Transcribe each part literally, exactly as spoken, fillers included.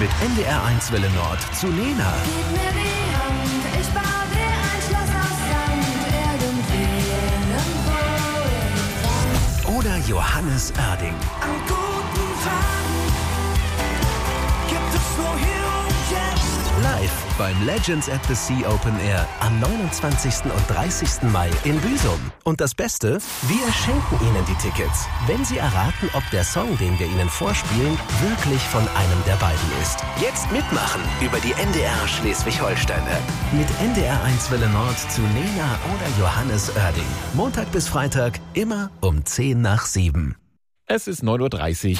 Mit N D R eins Welle Nord zu Lena. Gib mir die Hand, ich baue dir ein Schloss aus Sand, irgendwo, irgendwo. Oder Johannes Oerding. An guten Tagen gibt es nur hier und jetzt. Live beim Legends at the Sea Open Air am neunundzwanzigsten und dreißigsten Mai in Büsum. Und das Beste, wir schenken Ihnen die Tickets, wenn Sie erraten, ob der Song, den wir Ihnen vorspielen, wirklich von einem der beiden ist. Jetzt mitmachen über die N D R Schleswig-Holstein-App. Mit N D R eins Welle Nord zu Lena oder Johannes Oerding. Montag bis Freitag, immer um zehn nach sieben. Es ist neun Uhr dreißig.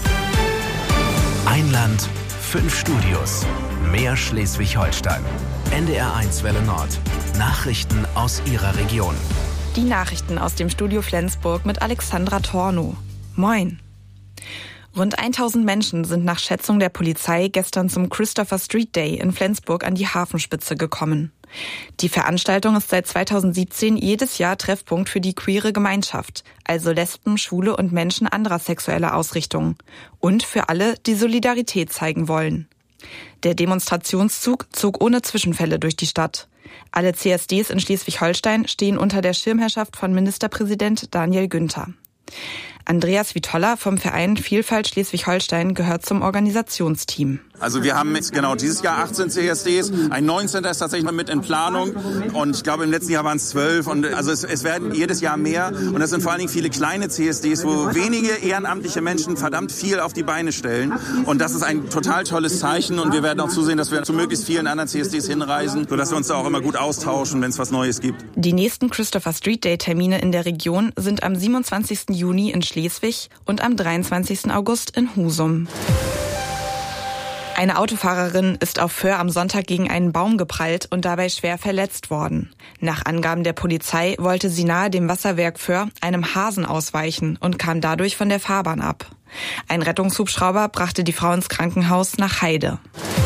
Ein Land, fünf Studios. Mehr Schleswig-Holstein. N D R eins Welle Nord. Nachrichten aus Ihrer Region. Die Nachrichten aus dem Studio Flensburg mit Alexandra Tornow. Moin. Rund tausend Menschen sind nach Schätzung der Polizei gestern zum Christopher Street Day in Flensburg an die Hafenspitze gekommen. Die Veranstaltung ist seit zweitausendsiebzehn jedes Jahr Treffpunkt für die queere Gemeinschaft, also Lesben, Schwule und Menschen anderer sexueller Ausrichtung. Und für alle, die Solidarität zeigen wollen. Der Demonstrationszug zog ohne Zwischenfälle durch die Stadt. Alle C S Ds in Schleswig-Holstein stehen unter der Schirmherrschaft von Ministerpräsident Daniel Günther. Andreas Vitolla vom Verein Vielfalt Schleswig-Holstein gehört zum Organisationsteam. Also wir haben jetzt genau dieses Jahr achtzehn C S Ds, ein neunzehnter ist tatsächlich mit in Planung und ich glaube im letzten Jahr waren es zwölf und also es, es werden jedes Jahr mehr und das sind vor allen Dingen viele kleine C S Ds, wo wenige ehrenamtliche Menschen verdammt viel auf die Beine stellen und das ist ein total tolles Zeichen und wir werden auch zusehen, dass wir zu möglichst vielen anderen C S Ds hinreisen, sodass wir uns da auch immer gut austauschen, wenn es was Neues gibt. Die nächsten Christopher Street Day Termine in der Region sind am siebenundzwanzigsten Juni in Schleswig und am dreiundzwanzigsten August in Husum. Eine Autofahrerin ist auf Föhr am Sonntag gegen einen Baum geprallt und dabei schwer verletzt worden. Nach Angaben der Polizei wollte sie nahe dem Wasserwerk Föhr einem Hasen ausweichen und kam dadurch von der Fahrbahn ab. Ein Rettungshubschrauber brachte die Frau ins Krankenhaus nach Heide.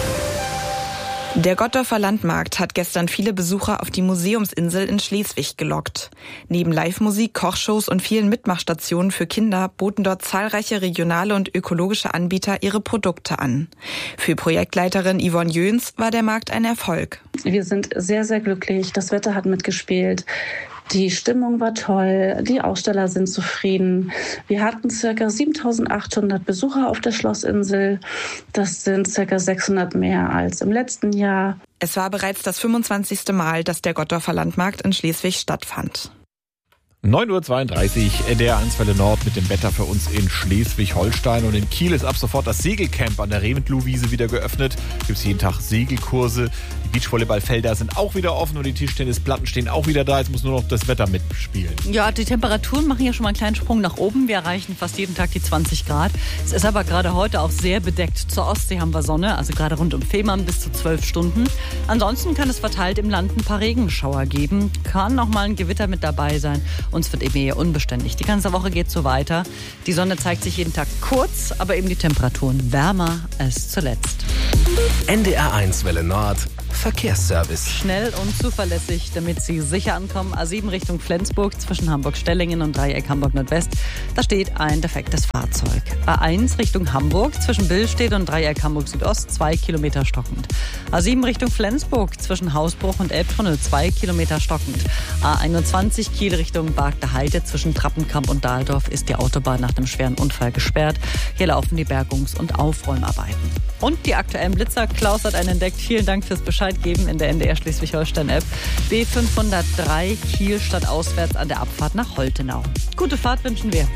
Der Gottdorfer Landmarkt hat gestern viele Besucher auf die Museumsinsel in Schleswig gelockt. Neben Live-Musik, Kochshows und vielen Mitmachstationen für Kinder boten dort zahlreiche regionale und ökologische Anbieter ihre Produkte an. Für Projektleiterin Yvonne Jöns war der Markt ein Erfolg. Wir sind sehr, sehr glücklich. Das Wetter hat mitgespielt. Die Stimmung war toll, die Aussteller sind zufrieden. Wir hatten ca. siebentausendachthundert Besucher auf der Schlossinsel. Das sind ca. sechshundert mehr als im letzten Jahr. Es war bereits das fünfundzwanzigste Mal, dass der Gottdorfer Landmarkt in Schleswig stattfand. neun Uhr zweiunddreißig, N D R eins Welle Nord mit dem Wetter für uns in Schleswig-Holstein. Und in Kiel ist ab sofort das Segelcamp an der Reventlow-Wiese wieder geöffnet. Gibt es jeden Tag Segelkurse. Die Beachvolleyballfelder sind auch wieder offen und die Tischtennisplatten stehen auch wieder da. Jetzt muss nur noch das Wetter mitspielen. Ja, die Temperaturen machen ja schon mal einen kleinen Sprung nach oben. Wir erreichen fast jeden Tag die zwanzig Grad. Es ist aber gerade heute auch sehr bedeckt. Zur Ostsee haben wir Sonne, also gerade rund um Fehmarn bis zu zwölf Stunden. Ansonsten kann es verteilt im Land ein paar Regenschauer geben. Kann auch mal ein Gewitter mit dabei sein. Und es wird eben eher unbeständig. Die ganze Woche geht so weiter. Die Sonne zeigt sich jeden Tag kurz, aber eben die Temperaturen wärmer als zuletzt. N D R eins Welle Nord. Verkehrsservice. Schnell und zuverlässig, damit Sie sicher ankommen. A sieben Richtung Flensburg zwischen Hamburg-Stellingen und Dreieck Hamburg-Nordwest. Da steht ein defektes Fahrzeug. A eins Richtung Hamburg zwischen Billstedt und Dreieck Hamburg-Südost zwei Kilometer stockend. A sieben Richtung Flensburg zwischen Hausbruch und Elbtunnel zwei Kilometer stockend. A einundzwanzig Kiel Richtung Bargter Heide zwischen Trappenkamp und Dahldorf ist die Autobahn nach einem schweren Unfall gesperrt. Hier laufen die Bergungs- und Aufräumarbeiten. Und die aktuellen Blitzer. Klaus hat einen entdeckt. Vielen Dank fürs Bescheid geben in der N D R Schleswig-Holstein-App. B fünfhundertdrei Kiel stadtauswärts an der Abfahrt nach Holtenau. Gute Fahrt wünschen wir.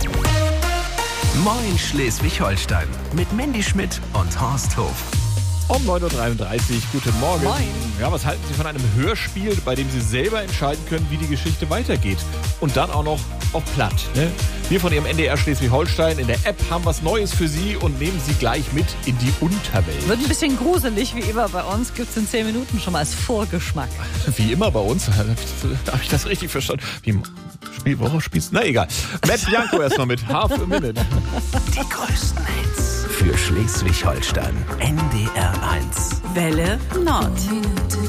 Moin Schleswig-Holstein mit Mandy Schmidt und Horst Hof. Um neun Uhr dreiunddreißig, guten Morgen. Moin. Ja, was halten Sie von einem Hörspiel, bei dem Sie selber entscheiden können, wie die Geschichte weitergeht? Und dann auch noch auf Platt. Ne? Wir von Ihrem N D R Schleswig-Holstein in der App haben was Neues für Sie und nehmen Sie gleich mit in die Unterwelt. Wird ein bisschen gruselig, wie immer bei uns. Gibt es in zehn Minuten schon mal als Vorgeschmack. Wie immer bei uns? Habe ich das richtig verstanden? Wie Spiel, worauf spielst du? Na egal. Matt Bianco erstmal mit Half a Minute. Die größten Hits für Schleswig-Holstein. N D R eins. Welle Nord.